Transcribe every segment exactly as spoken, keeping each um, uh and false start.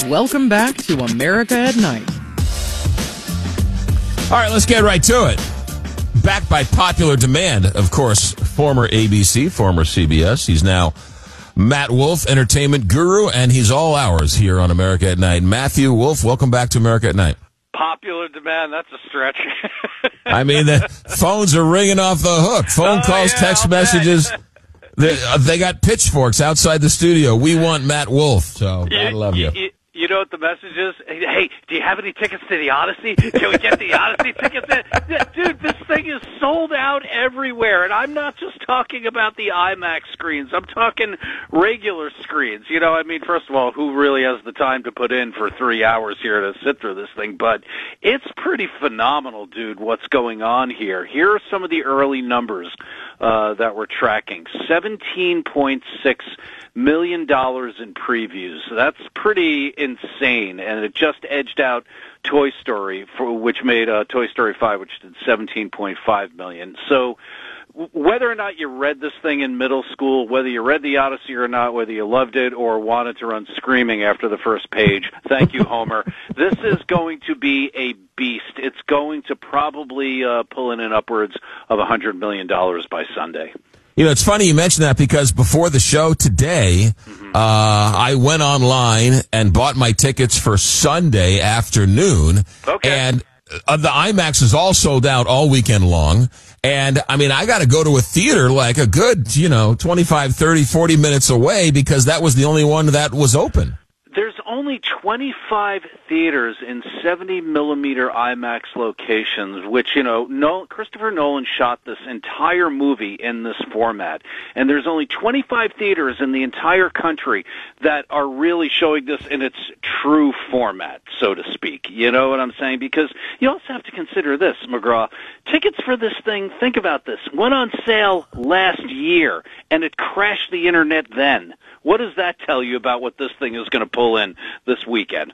welcome back to America at Night. All right, let's get right to it. Back by popular demand, of course, former A B C, former C B S. He's now Matt Wolf, entertainment guru, and he's all ours here on America at Night. Matthew Wolf, welcome back to America at Night. Popular demand, that's a stretch. I mean, the phones are ringing off the hook. Phone oh, calls, yeah, text I'll messages. They, uh, they got pitchforks outside the studio. We want Matt Wolf, so you, I love you. you. You know what the message is? Hey, do you have any tickets to the Odyssey? Can we get the Odyssey tickets? Dude, this thing is sold out everywhere, and I'm not just talking about the IMAX screens. I'm talking regular screens. You know, I mean, first of all, who really has the time to put in for three hours here to sit through this thing? But it's pretty phenomenal, dude, what's going on here. Here are some of the early numbers uh, that we're tracking. seventeen point six million dollars in previews. So that's pretty insane, and it just edged out Toy Story, for which made uh, Toy Story five, which did seventeen point five million. So whether or not you read this thing in middle school, whether you read the Odyssey or not, whether you loved it or wanted to run screaming after the first page, thank you, Homer. This is going to be a beast. It's going to probably uh, pull in an upwards of one hundred million dollars by Sunday. You know, it's funny you mention that because before the show today, mm-hmm. uh, I went online and bought my tickets for Sunday afternoon. Okay. And uh, the IMAX is all sold out all weekend long. And, I mean, I got to go to a theater like a good, you know, twenty-five, thirty, forty minutes away because that was the only one that was open. There's only twenty-five theaters in seventy millimeter IMAX locations, which, you know, Nolan, Christopher Nolan shot this entire movie in this format. And there's only twenty-five theaters in the entire country that are really showing this in its true format, so to speak. You know what I'm saying? Because you also have to consider this, McGraw. Tickets for this thing, think about this, went on sale last year, and it crashed the internet then. What does that tell you about what this thing is going to pull in this weekend?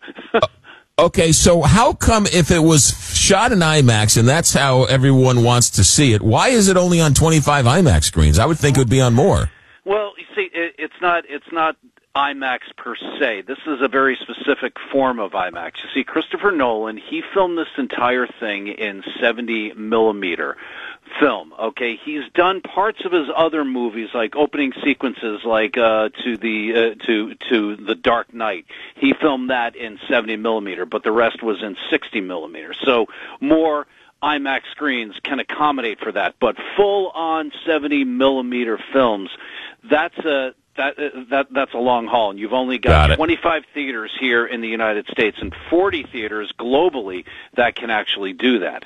Okay, so how come if it was shot in IMAX and that's how everyone wants to see it, why is it only on twenty-five IMAX screens? I would think it would be on more. Well, you see, it, it's not it's not IMAX per se. This is a very specific form of IMAX. You see, Christopher Nolan, he filmed this entire thing in seventy millimeter film. Okay, he's done parts of his other movies, like opening sequences, like uh, to the uh, to to the Dark Knight. He filmed that in seventy millimeter, but the rest was in sixty millimeter. So more IMAX screens can accommodate for that. But full on seventy millimeter films, that's a That that that's a long haul, and you've only got, got twenty-five theaters here in the United States and forty theaters globally that can actually do that.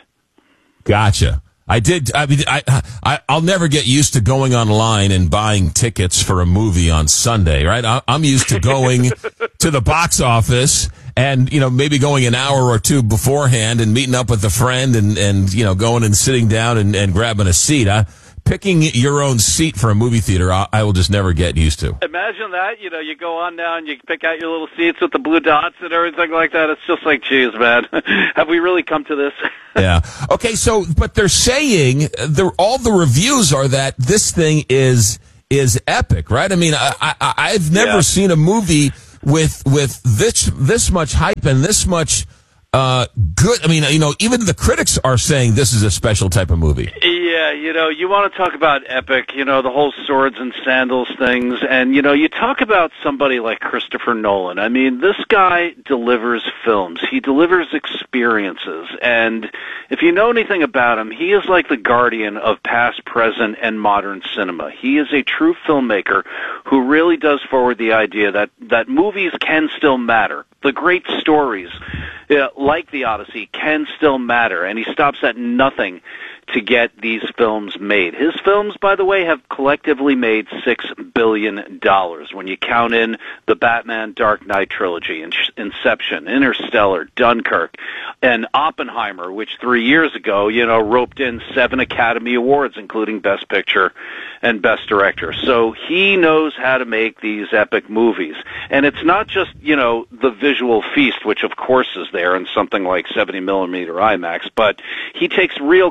Gotcha. I did. I mean, I, I I'll never get used to going online and buying tickets for a movie on Sunday, right? I, I'm used to going to the box office and, you know, maybe going an hour or two beforehand and meeting up with a friend and and you know going and sitting down and, and grabbing a seat. I, Picking your own seat for a movie theater, I, I will just never get used to. Imagine that. You know, you go on now and you pick out your little seats with the blue dots and everything like that. It's just like, geez, man, have we really come to this? Yeah. Okay, so, but they're saying, they're, all the reviews are that this thing is is epic, right? I mean, I, I, I've never yeah. seen a movie with with this this much hype and this much uh, good. I mean, you know, even the critics are saying this is a special type of movie. Yeah, you know, you want to talk about epic, you know, the whole swords and sandals things, and, you know, you talk about somebody like Christopher Nolan. I mean, this guy delivers films. He delivers experiences, and if you know anything about him, he is like the guardian of past, present, and modern cinema. He is a true filmmaker who really does forward the idea that, that movies can still matter. The great stories, yeah, like The Odyssey, can still matter, and he stops at nothing to get these films made. His films, by the way, have collectively made six billion dollars when you count in the Batman Dark Knight trilogy, Inception, Interstellar, Dunkirk, and Oppenheimer, which three years ago, you know, roped in seven Academy Awards, including Best Picture and Best Director. So he knows how to make these epic movies. And it's not just, you know, the visual feast, which of course is there in something like seventy millimeter IMAX, but he takes real care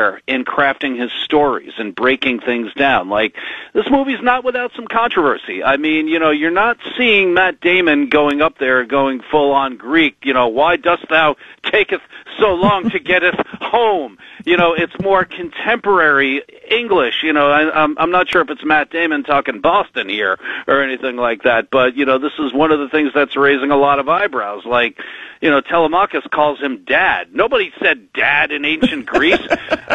care in crafting his stories and breaking things down. Like, this movie's not without some controversy. I mean, you know, you're not seeing Matt Damon going up there going full-on Greek, you know, why dost thou taketh so long to getteth home? You know, it's more contemporary English. You know, I, I'm, I'm not sure if it's Matt Damon talking Boston here or anything like that, but, you know, this is one of the things that's raising a lot of eyebrows. Like, you know, Telemachus calls him Dad. Nobody said Dad in ancient Greece. uh,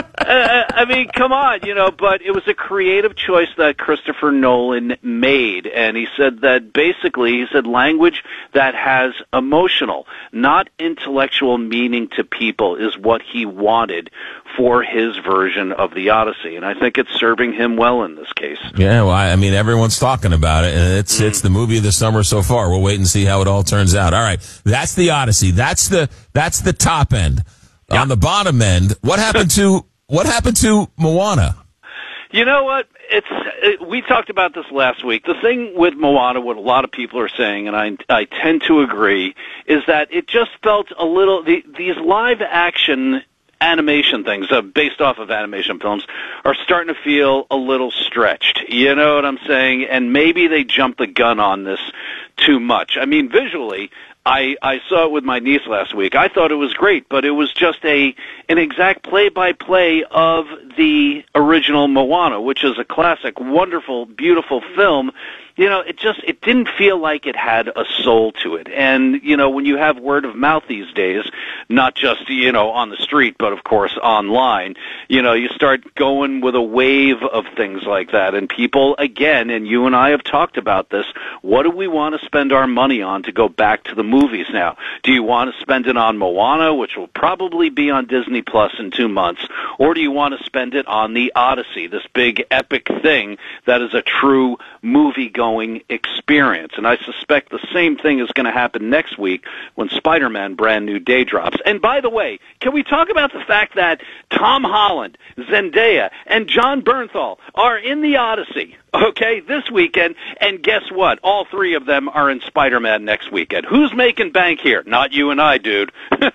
I mean, come on, you know, but it was a creative choice that Christopher Nolan made, and he said that basically, he said language that has emotional, not intellectual meaning to people is what he wanted for his version of the Odyssey, and I think it's serving him well in this case. Yeah, well, I mean, everyone's talking about it, and it's mm. it's the movie of the summer so far. We'll wait and see how it all turns out. All right, that's the Odyssey. That's the that's the top end. Yeah. On the bottom end, what happened to what happened to Moana? You know what? It's it, we talked about this last week. The thing with Moana, what a lot of people are saying, and I I tend to agree, is that it just felt a little the, these live action animation things uh, based off of animation films are starting to feel a little stretched. You know what I'm saying? And maybe they jumped the gun on this too much. I mean, visually, I, I saw it with my niece last week. I thought it was great, but it was just a an exact play-by-play of the original Moana, which is a classic, wonderful, beautiful film. You know, it just, it didn't feel like it had a soul to it. And, you know, when you have word of mouth these days, not just, you know, on the street, but of course online, you know, you start going with a wave of things like that. And people, again, and you and I have talked about this, what do we want to spend our money on to go back to the movies now? Do you want to spend it on Moana, which will probably be on Disney Plus in two months, or do you want to spend it on the Odyssey, this big epic thing that is a true movie-going experience? And I suspect the same thing is going to happen next week when Spider-Man Brand New Day drops. And by the way, can we talk about the fact that Tom Holland, Zendaya, and John Bernthal are in the Odyssey, okay, this weekend, and guess what? All three of them are in Spider-Man next weekend. Who's making bank here? Not you and I, dude.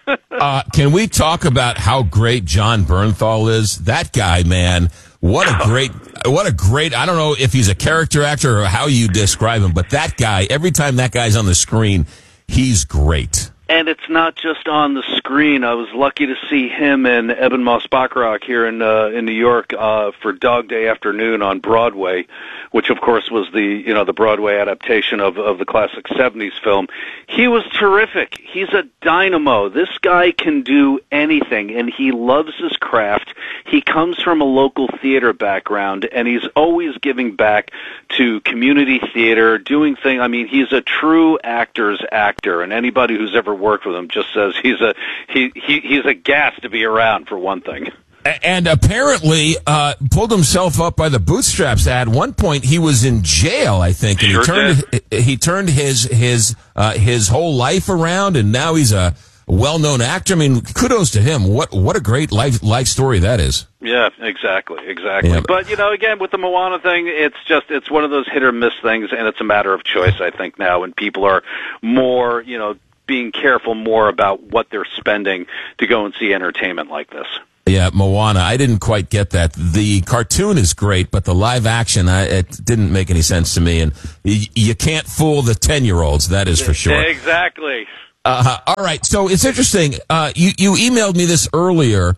uh, can we talk about how great John Bernthal is? That guy, man. What a great, what a great, I don't know if he's a character actor or how you describe him, but that guy, every time that guy's on the screen, he's great. And it's not just on the screen. I was lucky to see him and Eben Moss-Bachrach here in uh, in New York uh, for Dog Day Afternoon on Broadway, which of course was the you know the Broadway adaptation of of the classic seventies film. He was terrific. He's a dynamo. This guy can do anything, and he loves his craft. He comes from a local theater background, and he's always giving back to community theater, doing things. I mean, he's a true actor's actor, and anybody who's ever worked with him just says he's a he, he he's a gas to be around, for one thing. And apparently uh pulled himself up by the bootstraps. At one point he was in jail, I think, and sure he turned did. he turned his his uh his whole life around, and now he's a well-known actor. I mean, kudos to him. What what a great life life story that is. Yeah, exactly, exactly. Yeah. But, you know, again, with the Moana thing, it's just, it's one of those hit or miss things, and it's a matter of choice, I think, now, and people are more, you know, being careful more about what they're spending to go and see entertainment like this. Yeah, Moana, I didn't quite get that. The cartoon is great, but the live action, I, it didn't make any sense to me, and y- you can't fool the ten-year-olds, that is for sure. Exactly. Uh, all right, so it's interesting. Uh, you, you emailed me this earlier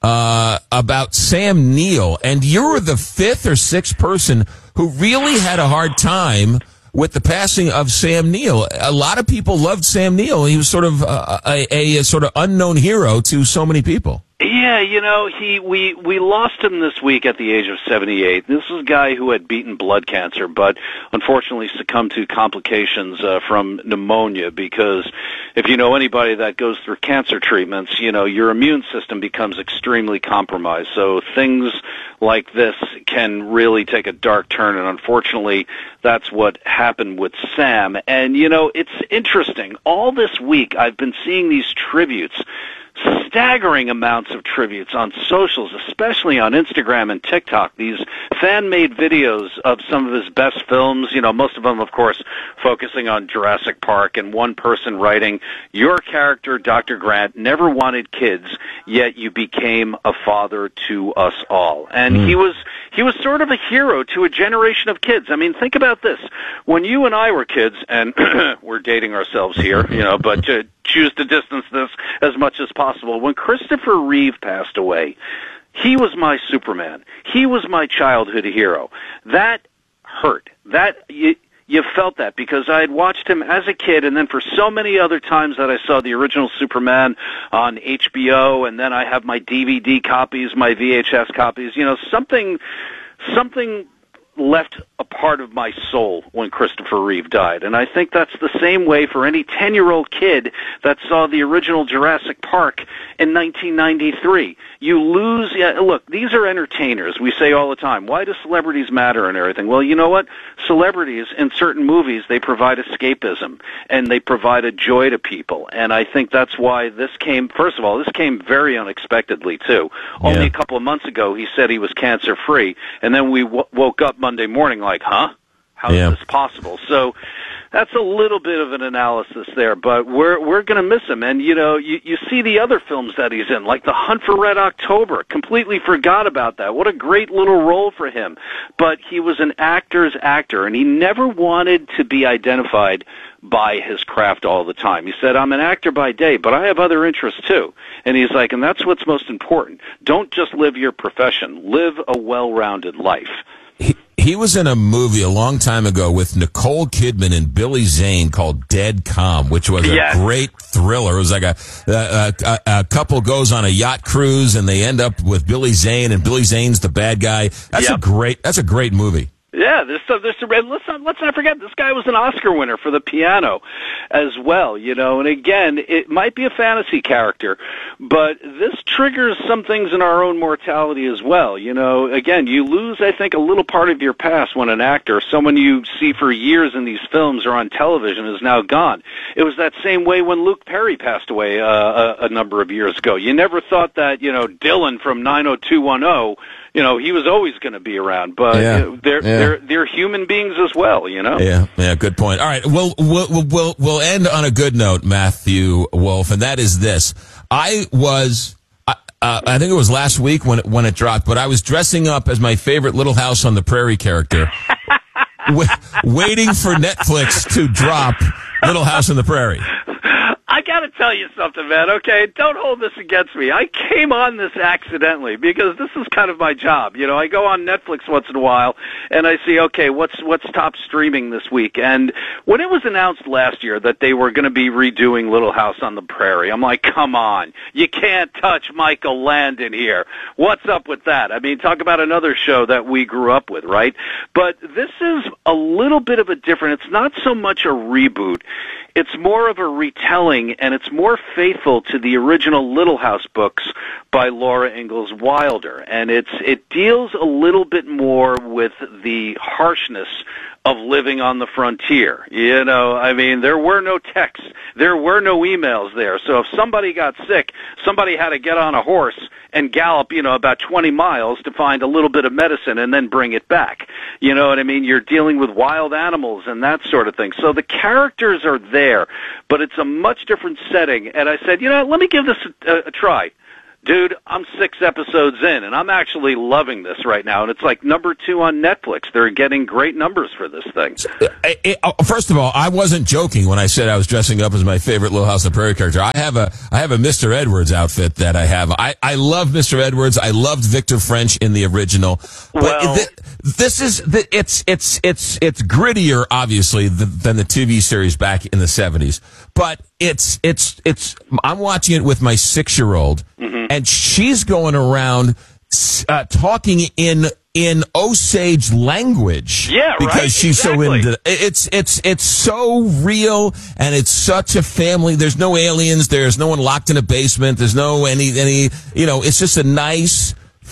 uh, about Sam Neill, and you were the fifth or sixth person who really had a hard time with the passing of Sam Neill. A lot of people loved Sam Neill. He was sort of a, a, a sort of unknown hero to so many people. Yeah, you know, he we we lost him this week at the age of seventy-eight. This is a guy who had beaten blood cancer, but unfortunately succumbed to complications uh, from pneumonia, because if you know anybody that goes through cancer treatments, you know, your immune system becomes extremely compromised. So things like this can really take a dark turn, and unfortunately that's what happened with Sam. And, you know, it's interesting. All this week I've been seeing these tributes staggering amounts of tributes on socials, especially on Instagram and TikTok, these fan-made videos of some of his best films, you know, most of them, of course, focusing on Jurassic Park, and one person writing, "Your character, Doctor Grant, never wanted kids, yet you became a father to us all." And mm. he was he was sort of a hero to a generation of kids. I mean, think about this. When you and I were kids, and we're dating ourselves here, you know, but to choose to distance this as much as possible. When Christopher Reeve passed away, he was my Superman. He was my childhood hero. That hurt. That you, you felt that because I had watched him as a kid, and then for so many other times that I saw the original Superman on H B O, and then I have my D V D copies, my V H S copies. You know, something, something left a part of my soul when Christopher Reeve died. And I think that's the same way for any ten-year-old kid that saw the original Jurassic Park in nineteen ninety-three. You lose... Yeah, look, these are entertainers. We say all the time, why do celebrities matter and everything? Well, you know what? Celebrities, in certain movies, they provide escapism, and they provide a joy to people. And I think that's why this came... First of all, this came very unexpectedly, too. Yeah. Only a couple of months ago, he said he was cancer-free, and then we w- woke up Monday morning like, huh? How yeah. is this possible? So that's a little bit of an analysis there, but we're we're going to miss him. And, you know, you, you see the other films that he's in, like The Hunt for Red October. Completely forgot about that. What a great little role for him. But he was an actor's actor, and he never wanted to be identified by his craft all the time. He said, I'm an actor by day, but I have other interests too. And he's like, and that's what's most important. Don't just live your profession. Live a well-rounded life. He, he was in a movie a long time ago with Nicole Kidman and Billy Zane called Dead Calm, which was a yes. great thriller. It was like a, a, a, a couple goes on a yacht cruise and they end up with Billy Zane, and Billy Zane's the bad guy. That's yep. a great, that's a great movie. Yeah, there's so there's and let's not let's not forget this guy was an Oscar winner for The Piano, as well. You know, and again, it might be a fantasy character, but this triggers some things in our own mortality as well. You know, again, you lose, I think, a little part of your past when an actor, someone you see for years in these films or on television, is now gone. It was that same way when Luke Perry passed away uh, a, a number of years ago. You never thought that, you know, Dylan from nine oh two one oh. You know, he was always going to be around, but yeah, you know, they're yeah. they're they're human beings as well. You know. Yeah, yeah. Good point. All right, we'll we'll we'll we'll end on a good note, Matthew Wolf, and that is this: I was, uh, I think it was last week when it, when it dropped, but I was dressing up as my favorite Little House on the Prairie character, w- waiting for Netflix to drop Little House on the Prairie. I got to tell you something, man, okay? Don't hold this against me. I came on this accidentally because this is kind of my job. You know, I go on Netflix once in a while and I see, okay, what's what's top streaming this week? And when it was announced last year that they were going to be redoing Little House on the Prairie, I'm like, come on. You can't touch Michael Landon here. What's up with that? I mean, talk about another show that we grew up with, right? But this is a little bit of a different, it's not so much a reboot. It's more of a retelling, and it's more faithful to the original Little House books by Laura Ingalls Wilder. And it's it deals a little bit more with the harshness of living on the frontier. You know, I mean, there were no texts. There were no emails there. So if somebody got sick, somebody had to get on a horse and gallop, you know, about twenty miles to find a little bit of medicine and then bring it back. You know what I mean? You're dealing with wild animals and that sort of thing. So the characters are there, but it's a much different setting. And I said, you know, let me give this a, a try. Dude, I'm six episodes in, and I'm actually loving this right now. And it's like number two on Netflix. They're getting great numbers for this thing. It, it, first of all, I wasn't joking when I said I was dressing up as my favorite Little House on the Prairie character. I have a I have a Mister Edwards outfit that I have. I, I love Mister Edwards. I loved Victor French in the original. But well, th- this is the, it's it's it's it's grittier, obviously, than the T V series back in the seventies. But it's it's it's. I'm watching it with my six-year-old, mm-hmm. and she's going around uh, talking in in Osage language. Yeah, right. Because she's exactly. so into it's it's it's so real, and it's such a family. There's no aliens. There's no one locked in a basement. There's no any any. You know, it's just a nice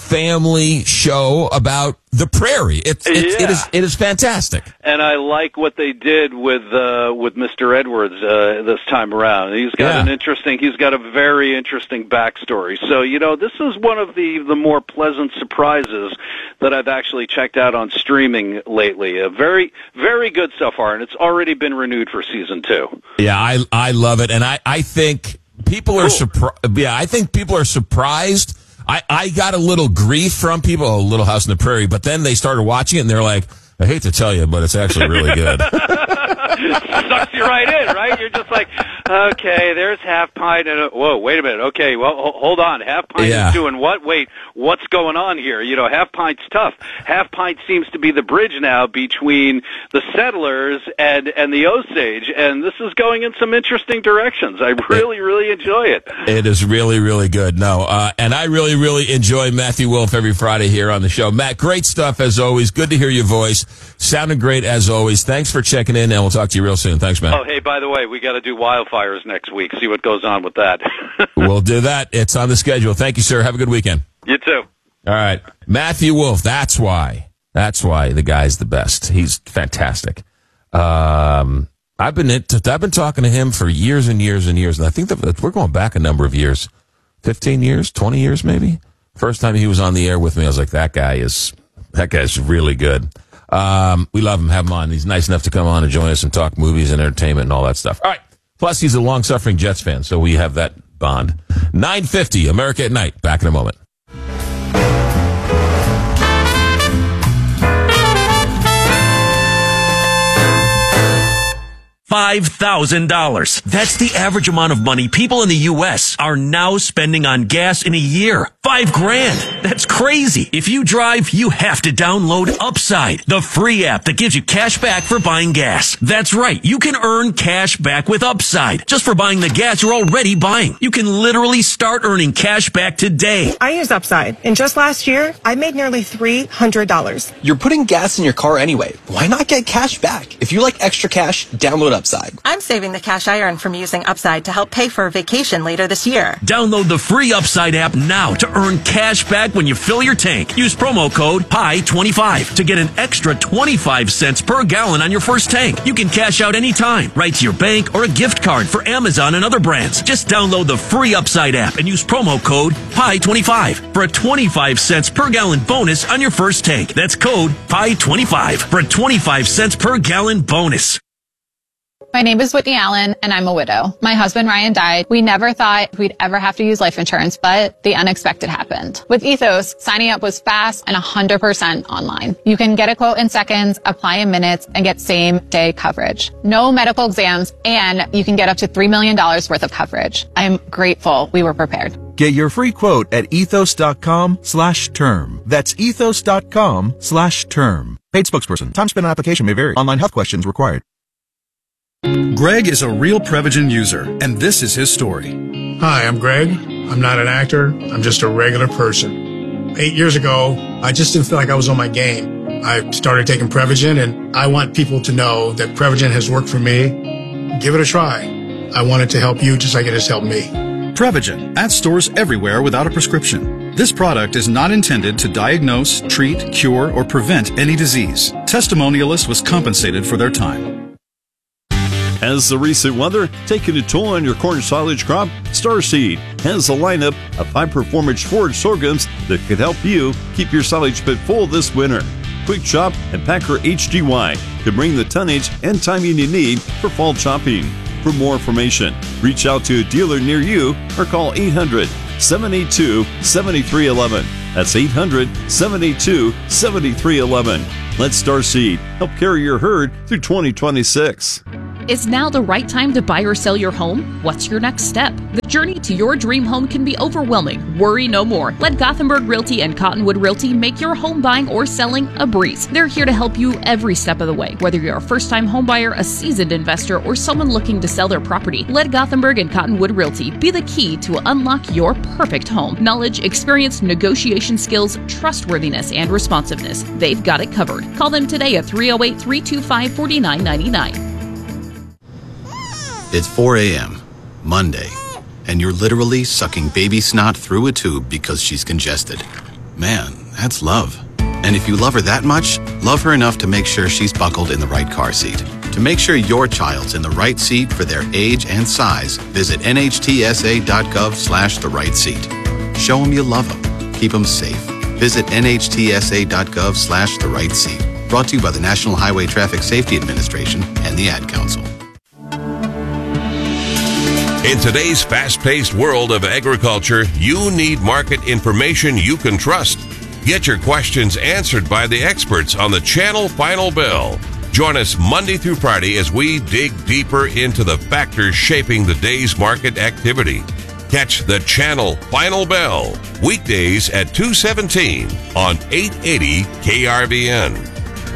family show about the prairie. It's, it's, yeah. it is it is fantastic. And I like what they did with uh, with Mister Edwards uh, this time around. He's got Yeah. an interesting, he's got a very interesting backstory. So, you know, this is one of the, the more pleasant surprises that I've actually checked out on streaming lately. Uh, very, very good so far, and it's already been renewed for season two. Yeah, I I love it, and I, I think people are Cool. surprised. Yeah, I think people are surprised. I, I got a little grief from people, oh, Little House on the Prairie, but then they started watching it and they're like, I hate to tell you, but it's actually really good. Sucks you right in, right? You're just like, okay, there's Half Pint, and whoa, wait a minute. Okay, well, ho- hold on. Half Pint Yeah. is doing what? Wait, what's going on here? You know, Half Pint's tough. Half Pint seems to be the bridge now between the settlers and and the Osage, and this is going in some interesting directions. I really, really enjoy it. It is really, really good. No, uh, and I really, really enjoy Matthew Wolf every Friday here on the show. Matt, great stuff as always. Good to hear your voice. Sounded great as always. Thanks for checking in, and we'll talk to you real soon. Thanks, Matt. Oh, hey, by the way, we got to do wildfires next week. See what goes on with that. We'll do that. It's on the schedule. Thank you, sir. Have a good weekend. You too. All right. Matthew Wolf. That's why. That's why the guy's the best. He's fantastic. Um, I've been I've been talking to him for years and years and years, and I think that we're going back a number of years, fifteen years, twenty years, maybe. First time he was on the air with me, I was like, that guy is that guy's really good. Um, we love him. Have him on. He's nice enough to come on and join us and talk movies and entertainment and all that stuff. All right. Plus, he's a long-suffering Jets fan, so we have that bond. nine fifty, America at Night. Back in a moment. five thousand dollars. That's the average amount of money people in the U S are now spending on gas in a year. Five grand. That's crazy. If you drive, you have to download Upside, the free app that gives you cash back for buying gas. That's right. You can earn cash back with Upside just for buying the gas you're already buying. You can literally start earning cash back today. I use Upside, and just last year, I made nearly three hundred dollars. You're putting gas in your car anyway. Why not get cash back? If you like extra cash, download Upside. I'm saving the cash I earn from using Upside to help pay for a vacation later this year. Download the free Upside app now to earn cash back when you fill your tank. Use promo code P I twenty-five to get an extra twenty-five cents per gallon on your first tank. You can cash out anytime, right to your bank or a gift card for Amazon and other brands. Just download the free Upside app and use promo code P I twenty-five for a twenty-five cents per gallon bonus on your first tank. That's code P I twenty-five for a twenty-five cents per gallon bonus. My name is Whitney Allen, and I'm a widow. My husband, Ryan, died. We never thought we'd ever have to use life insurance, but the unexpected happened. With Ethos, signing up was fast and one hundred percent online. You can get a quote in seconds, apply in minutes, and get same-day coverage. No medical exams, and you can get up to three million dollars worth of coverage. I'm grateful we were prepared. Get your free quote at ethos.com slash term. That's ethos.com slash term. Paid spokesperson. Time spent on application may vary. Online health questions required. Greg is a real Prevagen user, and this is his story. Hi, I'm Greg. I'm not an actor. I'm just a regular person. Eight years ago, I just didn't feel like I was on my game. I started taking Prevagen, and I want people to know that Prevagen has worked for me. Give it a try. I want it to help you just like it has helped me. Prevagen, at stores everywhere without a prescription. This product is not intended to diagnose, treat, cure, or prevent any disease. Testimonialist was compensated for their time. Has the recent weather taken a toll on your corn silage crop? Starseed has a lineup of high-performance forage sorghums that could help you keep your silage pit full this winter. Quick Chop and Packer H D Y can bring the tonnage and timing you need for fall chopping. For more information, reach out to a dealer near you or call eight hundred, seven eight two, seven three one one. That's eight hundred, seven eight two, seven three one one. Let Starseed help carry your herd through twenty twenty-six. Is now the right time to buy or sell your home? What's your next step? The journey to your dream home can be overwhelming. Worry no more. Let Gothenburg Realty and Cottonwood Realty make your home buying or selling a breeze. They're here to help you every step of the way. Whether you're a first-time home buyer, a seasoned investor, or someone looking to sell their property, let Gothenburg and Cottonwood Realty be the key to unlock your perfect home. Knowledge, experience, negotiation skills, trustworthiness, and responsiveness. They've got it covered. Call them today at three oh eight, three two five, four nine nine nine. It's four a.m., Monday, and you're literally sucking baby snot through a tube because she's congested. Man, that's love. And if you love her that much, love her enough to make sure she's buckled in the right car seat. To make sure your child's in the right seat for their age and size, visit nhtsa.gov slash the right seat. Show them you love them. Keep them safe. Visit nhtsa.gov slash the right seat. Brought to you by the National Highway Traffic Safety Administration and the Ad Council. In today's fast-paced world of agriculture, you need market information you can trust. Get your questions answered by the experts on the Channel Final Bell. Join us Monday through Friday as we dig deeper into the factors shaping the day's market activity. Catch the Channel Final Bell weekdays at two seventeen on eight eighty K R V N.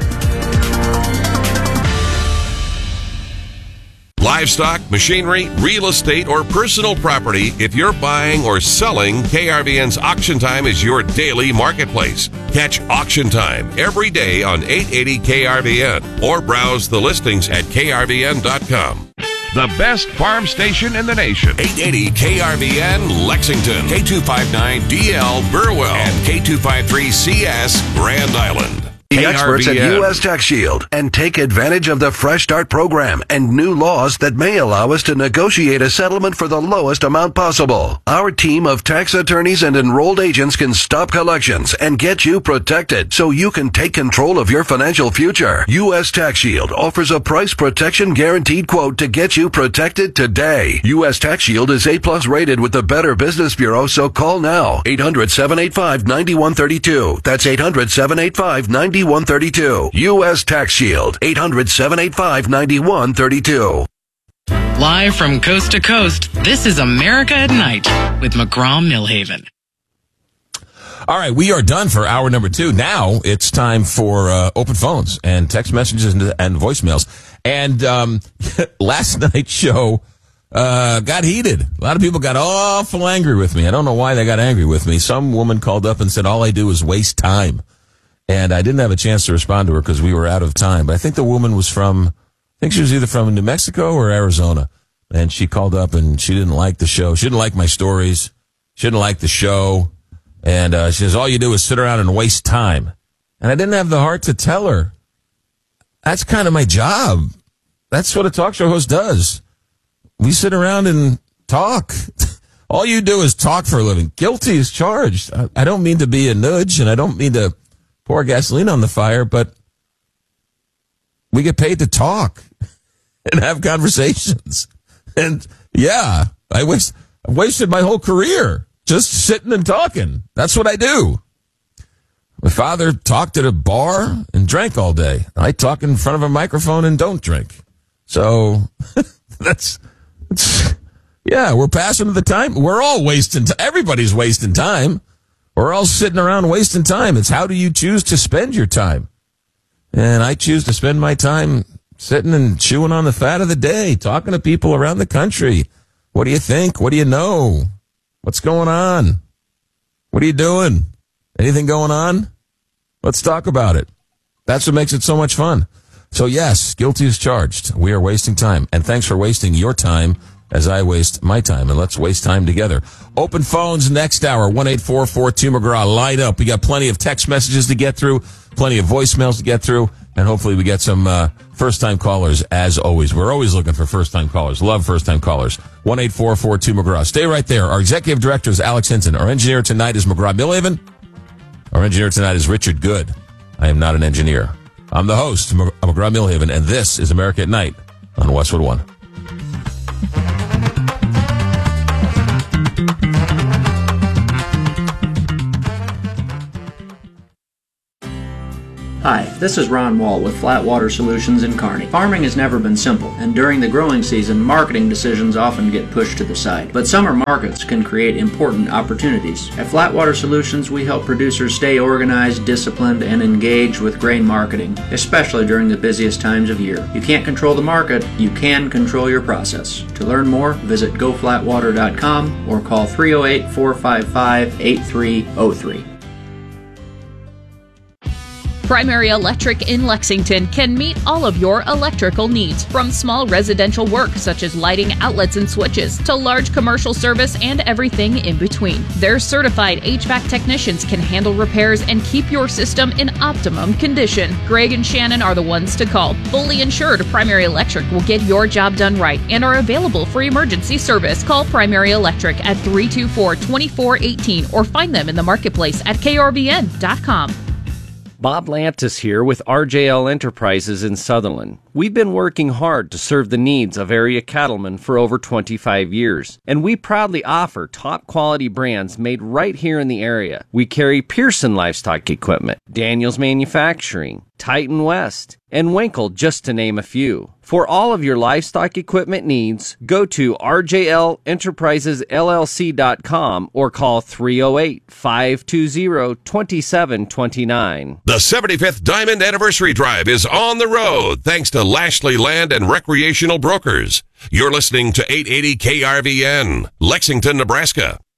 Livestock, machinery, real estate, or personal property, if you're buying or selling, K R V N's Auction Time is your daily marketplace. Catch Auction Time every day on eight eighty K R V N or browse the listings at K R V N dot com. The best farm station in the nation. eight eighty K R V N Lexington, K two fifty-nine D L Burwell, and K two fifty-three C S Grand Island. The experts at U S Tax Shield and take advantage of the Fresh Start program and new laws that may allow us to negotiate a settlement for the lowest amount possible. Our team of tax attorneys and enrolled agents can stop collections and get you protected so you can take control of your financial future. U S Tax Shield offers a price protection guaranteed quote to get you protected today. U S Tax Shield is A plus rated with the Better Business Bureau, so call now. eight hundred, seven eight five, nine one three two. That's eight hundred, seven eight five, nine one three two. U S Tax Shield. eight hundred, seven eight five, nine one three two. Live from coast to coast, this is America at Night with McGraw-Millhaven. All right, we are done for hour number two. Now it's time for uh, open phones and text messages and, and voicemails. And um, last night's show uh, got heated. A lot of people got awful angry with me. I don't know why they got angry with me. Some woman called up and said, all I do is waste time. And I didn't have a chance to respond to her because we were out of time. But I think the woman was from, I think she was either from New Mexico or Arizona. And she called up and she didn't like the show. She didn't like my stories. She didn't like the show. And uh, she says, all you do is sit around and waste time. And I didn't have the heart to tell her. That's kind of my job. That's what a talk show host does. We sit around and talk. All you do is talk for a living. Guilty is charged. I, I don't mean to be a nudge, and I don't mean to pour gasoline on the fire, but we get paid to talk and have conversations. And yeah, I waste, I wasted my whole career just sitting and talking. That's what I do. My father talked at a bar and drank all day. I talk in front of a microphone and don't drink. So that's, that's, yeah, we're passing the time. We're all wasting time. Everybody's wasting time. We're all sitting around wasting time. It's how do you choose to spend your time? And I choose to spend my time sitting and chewing on the fat of the day, talking to people around the country. What do you think? What do you know? What's going on? What are you doing? Anything going on? Let's talk about it. That's what makes it so much fun. So yes, guilty is charged. We are wasting time. And thanks for wasting your time as I waste my time. And let's waste time together. Open phones next hour, one eight four four two McGraw. Light up. We got plenty of text messages to get through, plenty of voicemails to get through, and hopefully we get some uh, first-time callers as always. We're always looking for first-time callers. Love first-time callers. one eight four four two McGraw. Stay right there. Our executive director is Alex Hinton. Our engineer tonight is McGraw-Millhaven. Our engineer tonight is Richard Good. I am not an engineer. I'm the host, McGraw-Millhaven, and this is America at Night on Westwood One. Hi, this is Ron Wall with Flatwater Solutions in Kearney. Farming has never been simple, and during the growing season, marketing decisions often get pushed to the side. But summer markets can create important opportunities. At Flatwater Solutions, we help producers stay organized, disciplined, and engaged with grain marketing, especially during the busiest times of year. You can't control the market, you can control your process. To learn more, visit go flatwater dot com or call three oh eight, four five five, eight three oh three. Primary Electric in Lexington can meet all of your electrical needs, from small residential work such as lighting, outlets, and switches to large commercial service and everything in between. Their certified H V A C technicians can handle repairs and keep your system in optimum condition. Greg and Shannon are the ones to call. Fully insured, Primary Electric will get your job done right and are available for emergency service. Call Primary Electric at three two four, two four one eight or find them in the marketplace at K R V N dot com. Bob Lantis here with R J L Enterprises in Sutherland. We've been working hard to serve the needs of area cattlemen for over twenty-five years, and we proudly offer top quality brands made right here in the area. We carry Pearson Livestock Equipment, Daniels Manufacturing, Titan West, and Winkle, just to name a few. For all of your livestock equipment needs, go to R J L Enterprises L L C dot com or call three oh eight, five two zero, two seven two nine. The seventy-fifth Diamond Anniversary Drive is on the road thanks to Lashley Land and Recreational Brokers. You're listening to eight eighty K R V N, Lexington, Nebraska.